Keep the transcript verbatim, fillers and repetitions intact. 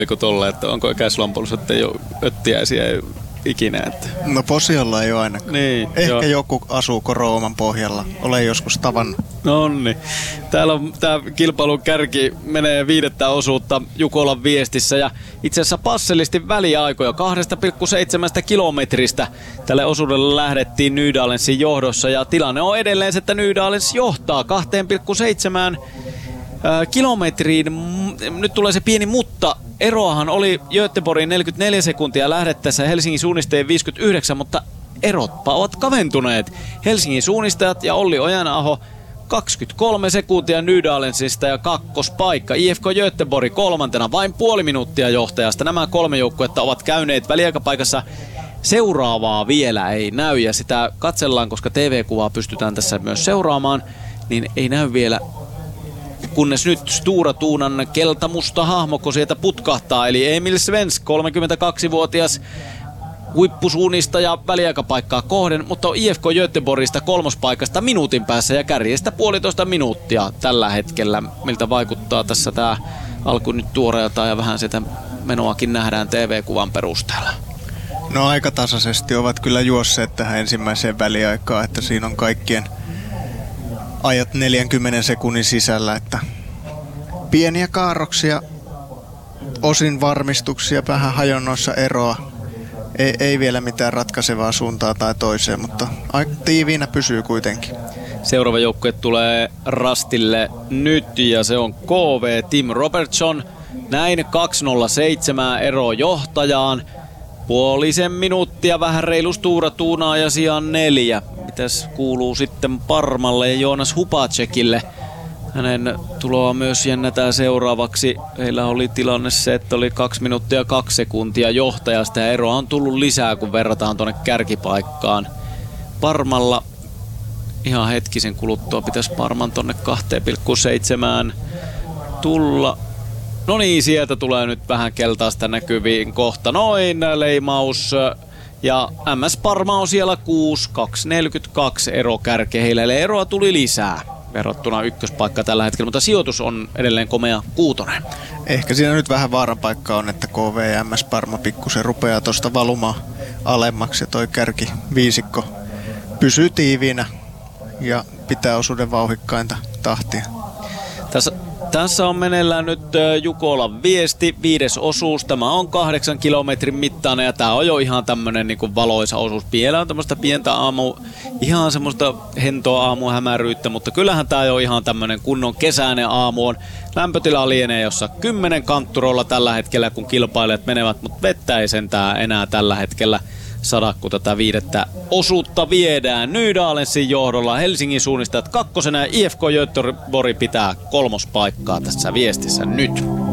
Oliko tolle, että onko ikäislampuolus, että ei ole öttiäisiä ikinä? Että... No Posiolla ei ole ainakaan. Niin, ehkä jo. joku asuu Korooman pohjalla. Olen joskus tavannut. No niin. Täällä on tää kilpailun kärki menee viidettä osuutta Jukolan viestissä ja itse asiassa passellisti väliaikoja kaksi pilkku seitsemän kilometristä. Tälle osuudelle lähdettiin Nydalensin johdossa ja tilanne on edelleen se, että Nydalens johtaa kaksi pilkku seitsemän kilometriin. Nyt tulee se pieni mutta. Eroahan oli Göteborgin neljäkymmentäneljä sekuntia lähdettäessä, Helsingin suunnistajien viisikymmentäyhdeksän, mutta erotpa ovat kaventuneet. Helsingin suunnistajat ja Olli Ojanaho kaksikymmentäkolme sekuntia Nydalensista ja kakkospaikka. I F K Göteborg kolmantena vain puoli minuuttia johtajasta. Nämä kolme joukkuetta ovat käyneet väliaikapaikassa. Seuraavaa vielä ei näy ja sitä katsellaan, koska T V-kuvaa pystytään tässä myös seuraamaan, niin ei näy vielä. Kunnes nyt Stura Tuunan keltamusta hahmoko sieltä putkahtaa, eli Emil Svensk, kolmekymmentäkaksivuotias huippusuunnistaja väliaikapaikkaa kohden, mutta on I F K Göteborgista kolmospaikasta minuutin päässä ja kärjestä puolitoista minuuttia tällä hetkellä. Miltä vaikuttaa tässä tämä alku nyt tuoreelta ja vähän sitä menoakin nähdään T V-kuvan perusteella? No aika tasaisesti ovat kyllä juosseet tähän ensimmäiseen väliaikaan, että siinä on kaikkien ajat neljänkymmenen sekunnin sisällä, että pieniä kaarroksia, osin varmistuksia, vähän hajonnoissa eroa. Ei, ei vielä mitään ratkaisevaa suuntaa tai toiseen, mutta aika tiiviinä pysyy kuitenkin. Seuraava joukkue tulee rastille nyt ja se on K V Tim Robertson. Näin kaksi nolla seitsemän ero johtajaan. Puolisen minuuttia vähän reilu Stura Tuunaa ja sijaan neljä. Mitäs kuuluu sitten Parmalle ja Joonas Hupacekille? Hänen tuloa myös jännätään seuraavaksi. Heillä oli tilanne se, että oli kaksi minuuttia kaksi sekuntia johtajasta ja eroa on tullut lisää, kun verrataan tuonne kärkipaikkaan. Parmalla ihan hetkisen kuluttua pitäisi Parman tonne kaksi pilkku seitsemän tulla. No niin, sieltä tulee nyt vähän keltaista näkyviin kohta. Noin, leimaus. Ja M S Parma on siellä kuusi, kaksi neljäkymmentäkaksi ero kärke heille. Eli eroa tuli lisää verrattuna ykköspaikka tällä hetkellä, mutta sijoitus on edelleen komea kuutonen. Ehkä siinä nyt vähän vaaranpaikka on, että K V ja M S Parma pikkusen rupeaa tuosta valumaan alemmaksi ja toi kärki viisikko pysyy tiiviinä ja pitää osuuden vauhikkainta tahtia. Tässä, tässä on meneillään nyt Jukolan viesti, viides osuus. Tämä on kahdeksan kilometrin mittainen ja tää on jo ihan tämmönen niinku valoisa osuus. Vielä on tämmöistä pientä aamu, ihan semmoista hentoa aamuhämäryyttä, mutta kyllähän tää jo ihan tämmönen kunnon kesäinen aamu on. Lämpötila lienee jossa kymmenen kantturolla tällä hetkellä, kun kilpailijat menevät, mutta vettä ei sentään enää tällä hetkellä sada, kun tätä viidettä osuutta viedään. Nydalensin johdolla Helsingin suunnistajat kakkosena ja I F K Göteborg pitää kolmospaikkaa tässä viestissä nyt.